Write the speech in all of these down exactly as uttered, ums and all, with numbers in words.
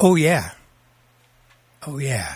Oh, yeah. Oh, yeah.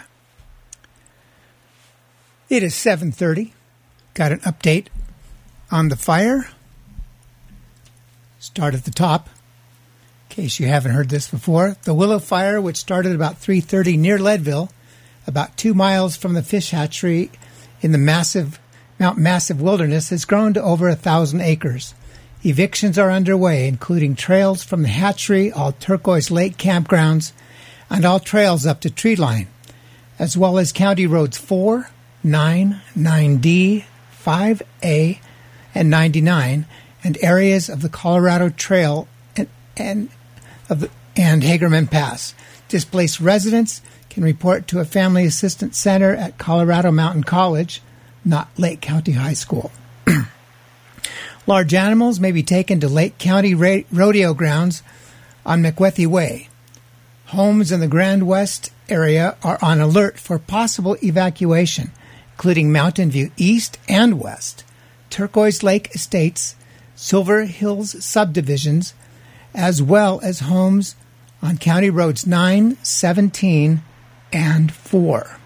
It is seven thirty. Got an update on the fire. Start at the top. In case you haven't heard this before, the Willow Fire, which started about three thirty near Leadville, about two miles from the fish hatchery in the massive Mount Massive Wilderness, has grown to over a thousand acres. Evictions are underway, including trails from the hatchery, all Turquoise Lake campgrounds, and all trails up to Treeline, as well as County Roads four, nine, nine D, five A, and ninety-nine, and areas of the Colorado Trail and and of the, and Hagerman Pass. Displaced residents can report to a Family Assistance Center at Colorado Mountain College, not Lake County High School. Large animals may be taken to Lake County Ra- Rodeo Grounds on McWethy Way. Homes in the Grand West area are on alert for possible evacuation, including Mountain View East and West, Turquoise Lake Estates, Silver Hills subdivisions, as well as homes on County Roads nine, seventeen, and four.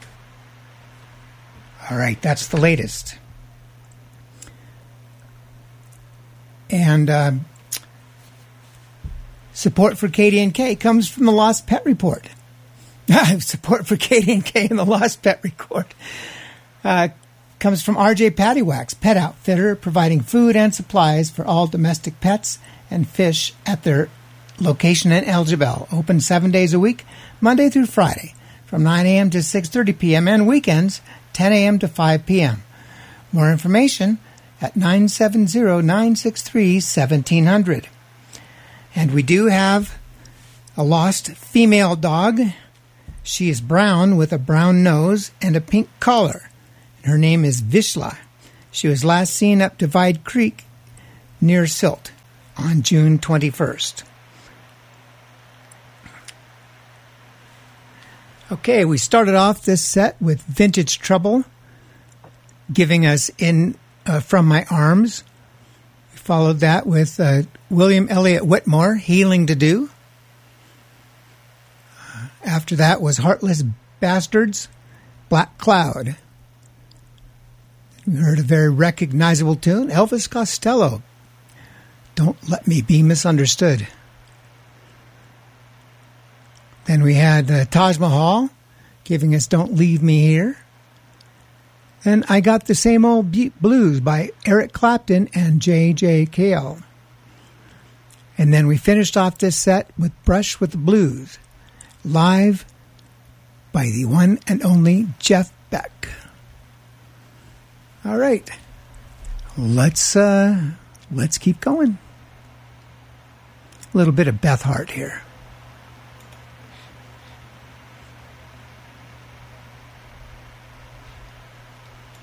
All right, that's the latest. And uh, support for K D N K comes from the Lost Pet Report. Support for K D N K and the Lost Pet Report uh, comes from R J Pattywax, pet outfitter, providing food and supplies for all domestic pets and fish at their location in Elgibel. Open seven days a week, Monday through Friday, from nine a.m. to six thirty p.m. and weekends, ten a.m. to five p.m. More information at nine seven zero, nine six three, one seven zero zero. And we do have a lost female dog. She is brown with a brown nose and a pink collar. Her name is Vishla. She was last seen up Divide Creek near Silt on June twenty-first. Okay, we started off this set with Vintage Trouble, giving us In uh, From My Arms. We followed that with uh, William Elliott Whitmore, Healing to Do. Uh, after that was Heartless Bastards, Black Cloud. We heard a very recognizable tune, Elvis Costello, Don't Let Me Be Misunderstood. Then we had uh, Taj Mahal giving us Don't Leave Me Here. And I Got the Same Old Blues by Eric Clapton and J J Cale. And then we finished off this set with Brush with the Blues, live by the one and only Jeff Beck. All right, let's uh, let's keep going. A little bit of Beth Hart here.